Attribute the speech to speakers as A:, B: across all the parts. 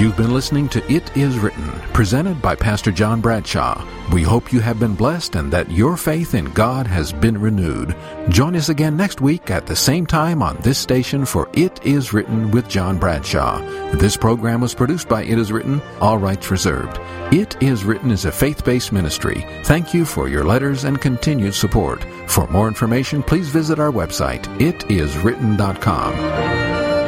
A: You've been listening to It Is Written, presented by Pastor John Bradshaw. We hope you have been blessed and that your faith in God has been renewed. Join us again next week at the same time on this station for It Is Written with John Bradshaw. This program was produced by It Is Written, all rights reserved. It Is Written is a faith-based ministry. Thank you for your letters and continued support. For more information, please visit our website, itiswritten.com.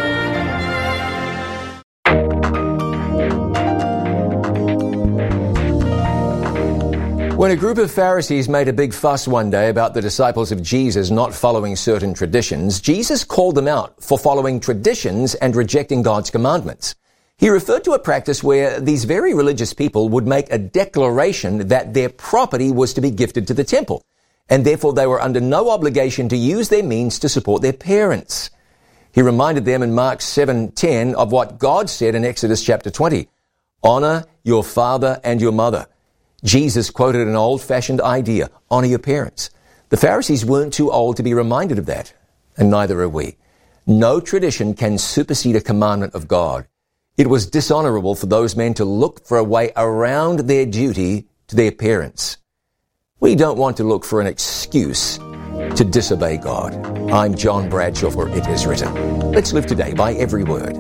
B: When a group of Pharisees made a big fuss one day about the disciples of Jesus not following certain traditions, Jesus called them out for following traditions and rejecting God's commandments. He referred to a practice where these very religious people would make a declaration that their property was to be gifted to the temple, and therefore they were under no obligation to use their means to support their parents. He reminded them in Mark 7:10 of what God said in Exodus chapter 20, "Honor your father and your mother." Jesus quoted an old-fashioned idea, honor your parents. The Pharisees weren't too old to be reminded of that, and neither are we. No tradition can supersede a commandment of God. It was dishonorable for those men to look for a way around their duty to their parents. We don't want to look for an excuse to disobey God. I'm John Bradshaw for It Is Written. Let's live today by every word.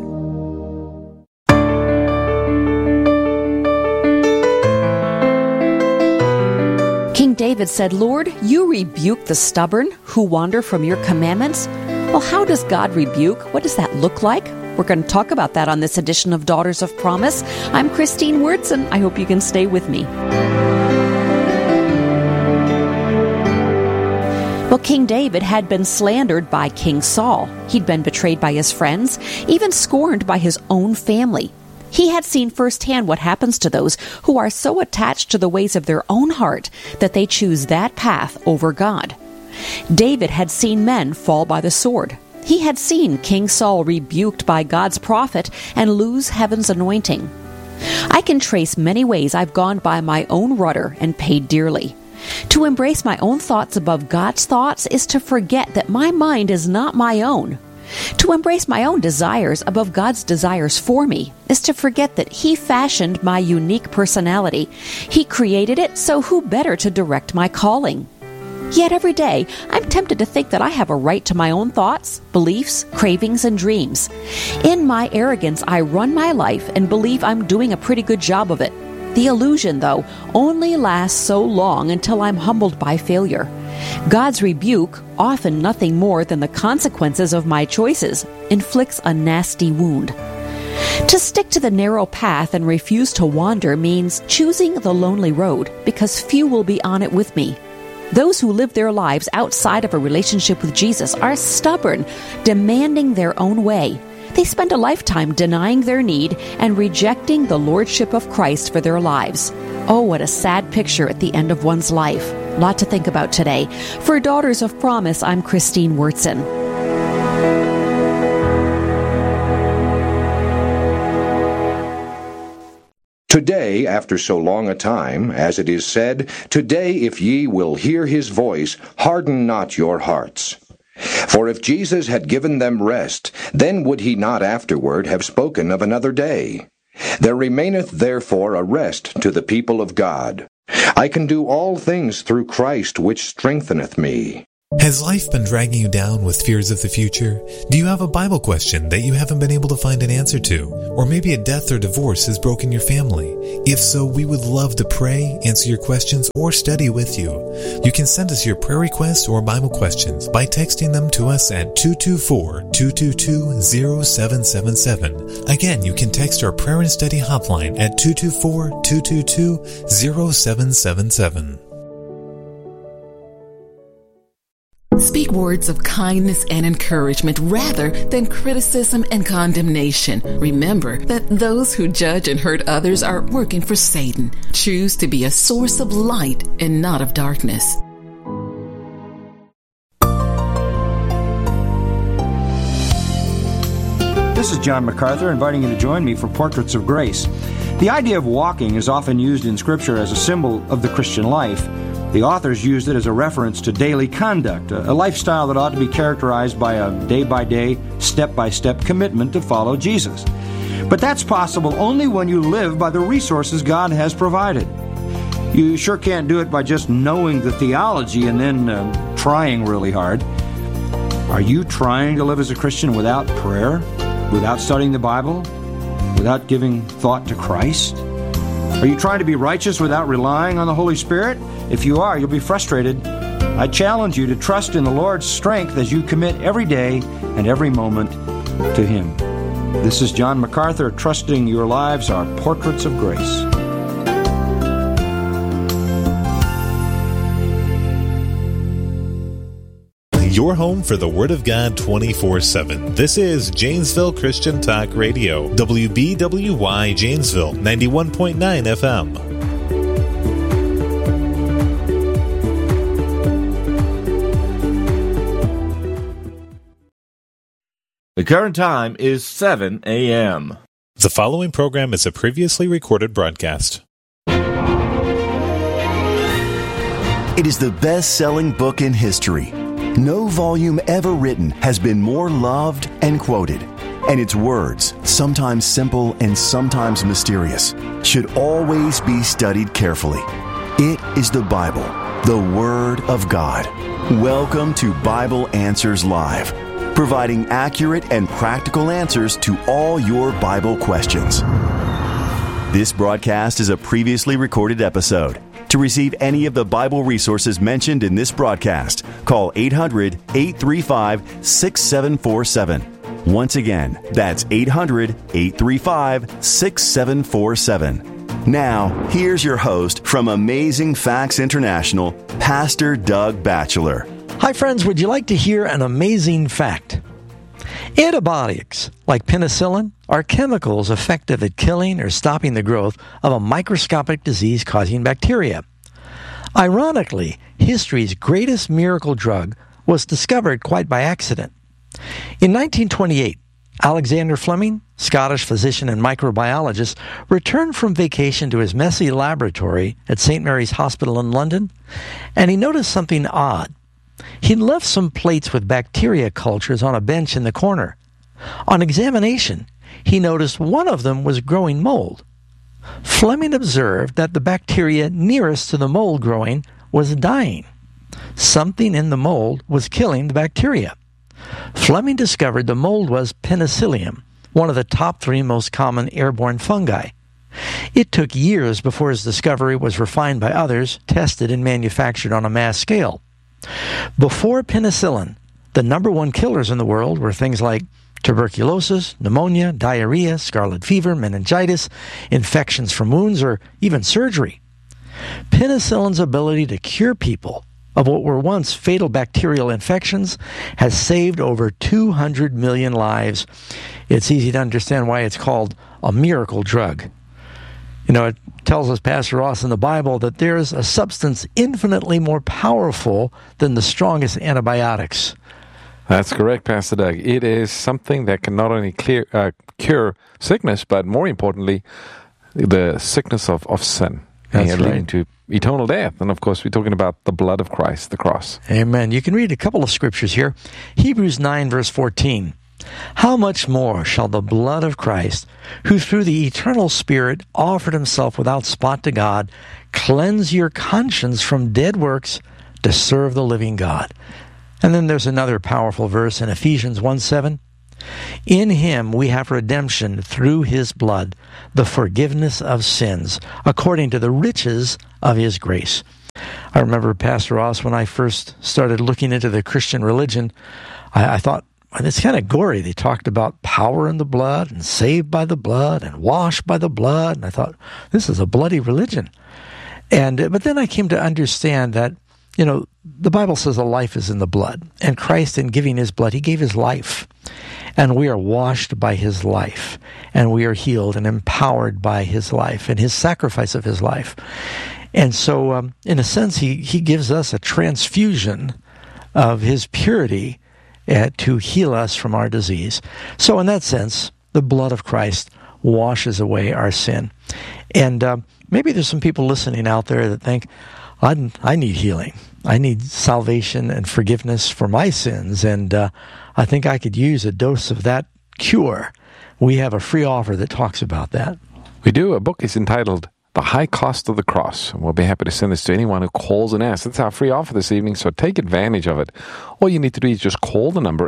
C: King David said, "Lord, you rebuke the stubborn who wander from your commandments." Well, how does God rebuke? What does that look like? We're going to talk about that on this edition of Daughters of Promise. I'm Christine Wurtzen. I hope you can stay with me. Well, King David had been slandered by King Saul. He'd been betrayed by his friends, even scorned by his own family. He had seen firsthand what happens to those who are so attached to the ways of their own heart that they choose that path over God. David had seen men fall by the sword. He had seen King Saul rebuked by God's prophet and lose heaven's anointing. I can trace many ways I've gone by my own rudder and paid dearly. To embrace my own thoughts above God's thoughts is to forget that my mind is not my own. To embrace my own desires above God's desires for me is to forget that He fashioned my unique personality. He created it, so who better to direct my calling? Yet every day, I'm tempted to think that I have a right to my own thoughts, beliefs, cravings, and dreams. In my arrogance, I run my life and believe I'm doing a pretty good job of it. The illusion, though, only lasts so long until I'm humbled by failure. God's rebuke, often nothing more than the consequences of my choices, inflicts a nasty wound. To stick to the narrow path and refuse to wander means choosing the lonely road because few will be on it with me. Those who live their lives outside of a relationship with Jesus are stubborn, demanding their own way. They spend a lifetime denying their need and rejecting the lordship of Christ for their lives. Oh, what a sad picture at the end of one's life. A lot to think about today. For Daughters of Promise, I'm Christine Wurtzen.
D: Today, after so long a time, as it is said, "Today if ye will hear his voice, harden not your hearts." For if Jesus had given them rest, then would he not afterward have spoken of another day. There remaineth therefore a rest to the people of God. I can do all things through Christ which strengtheneth me.
E: Has life been dragging you down with fears of the future? Do you have a Bible question that you haven't been able to find an answer to? Or maybe a death or divorce has broken your family? If so, we would love to pray, answer your questions, or study with you. You can send us your prayer requests or Bible questions by texting them to us at 224-222-0777. Again, you can text our prayer and study hotline at 224-222-0777.
F: Speak words of kindness and encouragement rather than criticism and condemnation. Remember that those who judge and hurt others are working for Satan. Choose to be a source of light and not of darkness.
G: This is John MacArthur inviting you to join me for Portraits of Grace. The idea of walking is often used in Scripture as a symbol of the Christian life. The authors used it as a reference to daily conduct, a lifestyle that ought to be characterized by a day-by-day, step-by-step commitment to follow Jesus. But that's possible only when you live by the resources God has provided. You sure can't do it by just knowing the theology and then trying really hard. Are you trying to live as a Christian without prayer, without studying the Bible, without giving thought to Christ? Are you trying to be righteous without relying on the Holy Spirit? If you are, you'll be frustrated. I challenge you to trust in the Lord's strength as you commit every day and every moment to Him. This is John MacArthur, trusting your lives are portraits of grace.
E: Your home for the Word of God 24/7. This is Janesville Christian Talk Radio, WBWY Janesville, 91.9 FM.
H: The current time is 7 a.m.
E: The following program is a previously recorded broadcast.
I: It is the best-selling book in history. No volume ever written has been more loved and quoted. And its words, sometimes simple and sometimes mysterious, should always be studied carefully. It is the Bible, the Word of God. Welcome to Bible Answers Live, providing accurate and practical answers to all your Bible questions. This broadcast is a previously recorded episode. To receive any of the Bible resources mentioned in this broadcast, call 800-835-6747. Once again, that's 800-835-6747. Now, here's your host from Amazing Facts International, Pastor Doug Batchelor.
J: Hi, friends. Would you like to hear an amazing fact? Antibiotics, like penicillin, are chemicals effective at killing or stopping the growth of a microscopic disease-causing bacteria. Ironically, history's greatest miracle drug was discovered quite by accident. In 1928, Alexander Fleming, Scottish physician and microbiologist, returned from vacation to his messy laboratory at St. Mary's Hospital in London, and he noticed something odd. He'd left some plates with bacteria cultures on a bench in the corner. On examination, he noticed one of them was growing mold. Fleming observed that the bacteria nearest to the mold growing was dying. Something in the mold was killing the bacteria. Fleming discovered the mold was Penicillium, one of the top 3 most common airborne fungi. It took years before his discovery was refined by others, tested, and manufactured on a mass scale. Before penicillin, the number 1 killers in the world were things like tuberculosis, pneumonia, diarrhea, scarlet fever, meningitis, infections from wounds, or even surgery. Penicillin's ability to cure people of what were once fatal bacterial infections has saved over 200 million lives. It's easy to understand why it's called a miracle drug. You know, it tells us, Pastor Ross, in the Bible that there's a substance infinitely more powerful than the strongest antibiotics.
K: That's correct, Pastor Doug. It is something that can not only cure sickness, but more importantly, the sickness of sin.
J: That's
K: leading to eternal death. And of course, we're talking about the blood of Christ, the cross.
J: Amen. You can read a couple of scriptures here. Hebrews 9, verse 14. How much more shall the blood of Christ, who through the eternal Spirit offered himself without spot to God, cleanse your conscience from dead works to serve the living God? And then there's another powerful verse in Ephesians 1:7. In him we have redemption through his blood, the forgiveness of sins, according to the riches of his grace. I remember, Pastor Ross, when I first started looking into the Christian religion, I thought, it's kind of gory. They talked about power in the blood and saved by the blood and washed by the blood. And I thought, this is a bloody religion. But then I came to understand that, you know, the Bible says a life is in the blood. And Christ, in giving his blood, he gave his life. And we are washed by his life. And we are healed and empowered by his life and his sacrifice of his life. And so, in a sense, he gives us a transfusion of his purity to heal us from our disease. So in that sense, the blood of Christ washes away our sin. And maybe there's some people listening out there that think, I need healing. I need salvation and forgiveness for my sins. And I think I could use a dose of that cure. We have a free offer that talks about that.
K: We do. A book is entitled The High Cost of the Cross. And we'll be happy to send this to anyone who calls and asks. That's our free offer this evening, so take advantage of it. All you need to do is just call the number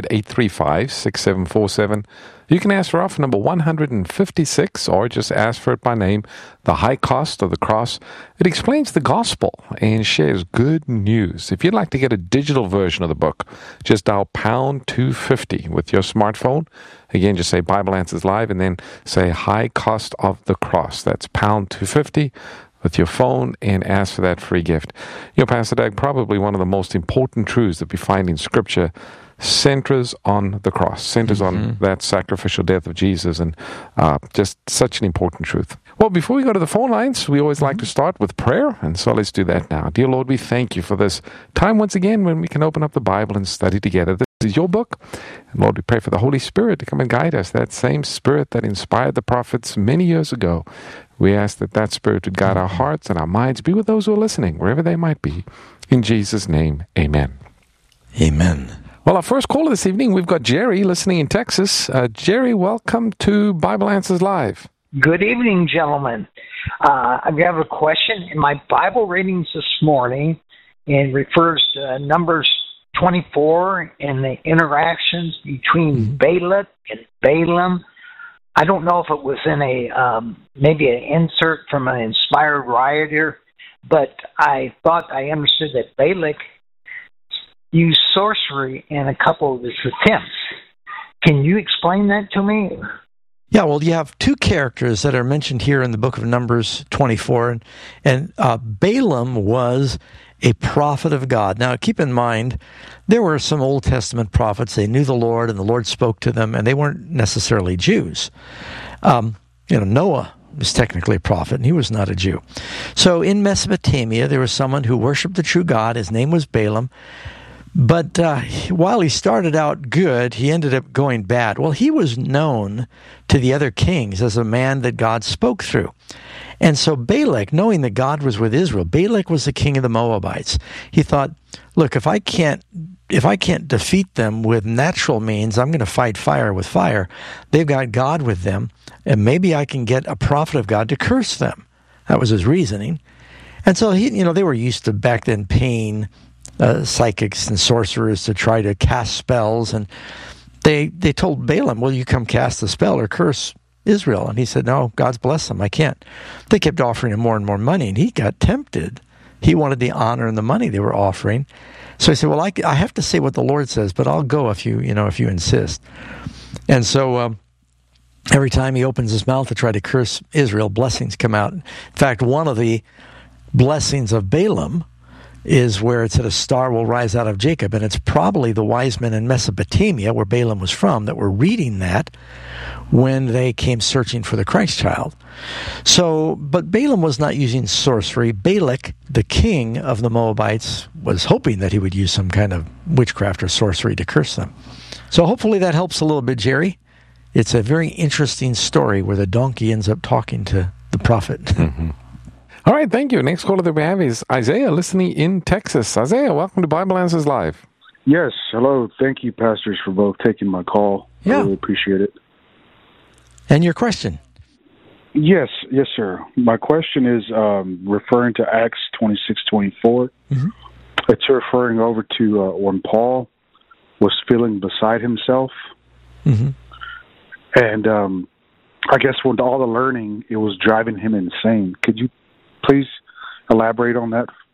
K: 800-835-6747. You can ask for offer number 156, or just ask for it by name, The High Cost of the Cross. It explains the gospel and shares good news. If you'd like to get a digital version of the book, just dial pound 250 with your smartphone. Again, just say Bible Answers Live and then say High Cost of the Cross. That's pound 250 with your phone and ask for that free gift. You know, Pastor Doug, probably one of the most important truths that we find in Scripture centers on the cross, centers on that sacrificial death of Jesus, and just such an important truth. Well, before we go to the phone lines, we always like to start with prayer, and so let's do that now. Dear Lord, we thank you for this time once again when we can open up the Bible and study together. This is your book, and Lord, we pray for the Holy Spirit to come and guide us, that same Spirit that inspired the prophets many years ago. We ask that that Spirit would guide our hearts and our minds, be with those who are listening, wherever they might be. In Jesus' name, amen.
J: Amen.
K: Well, our first caller this evening, we've got Jerry listening in Texas. Jerry, welcome to Bible Answers Live.
L: Good evening, gentlemen. I have a question. In my Bible readings this morning, it refers to Numbers 24 and the interactions between Balak and Balaam. I don't know if it was in maybe an insert from an inspired writer, but I thought I understood that Balak used sorcery in a couple of his attempts. Can you explain that to me?
J: Yeah, well, you have two characters that are mentioned here in the book of Numbers 24, and Balaam was a prophet of God. Now, keep in mind, there were some Old Testament prophets. They knew the Lord, and the Lord spoke to them, and they weren't necessarily Jews. Noah was technically a prophet, and he was not a Jew. So in Mesopotamia, there was someone who worshiped the true God. His name was Balaam. But while he started out good, he ended up going bad. Well, he was known to the other kings as a man that God spoke through. And so Balak, knowing that God was with Israel, Balak was the king of the Moabites. He thought, look, if I can't defeat them with natural means, I'm going to fight fire with fire. They've got God with them, and maybe I can get a prophet of God to curse them. That was his reasoning. And so they were used to back then paying psychics and sorcerers to try to cast spells, and they told Balaam, well, you come cast a spell or curse Israel. And he said, no, God's bless them, I can't. They kept offering him more and more money, and he got tempted. He wanted the honor and the money they were offering. So he said, well, I have to say what the Lord says, but I'll go if you insist. And so every time he opens his mouth to try to curse Israel, blessings come out. In fact, one of the blessings of Balaam is where it said a star will rise out of Jacob, and it's probably the wise men in Mesopotamia, where Balaam was from, that were reading that when they came searching for the Christ child. So, but Balaam was not using sorcery. Balak, the king of the Moabites, was hoping that he would use some kind of witchcraft or sorcery to curse them. So hopefully that helps a little bit, Jerry. It's a very interesting story where the donkey ends up talking to the prophet.
K: Mm-hmm. All right, thank you. Next caller that we have is Isaiah, listening in Texas. Isaiah, welcome to Bible Answers Live.
M: Yes, hello. Thank you, pastors, for both taking my call.
J: Yeah.
M: I really appreciate it.
J: And your question?
M: Yes, sir. My question is referring to Acts 26:24. Mm-hmm. It's referring over to when Paul was feeling beside himself. Mm-hmm. And I guess with all the learning, it was driving him insane. Could you please elaborate on that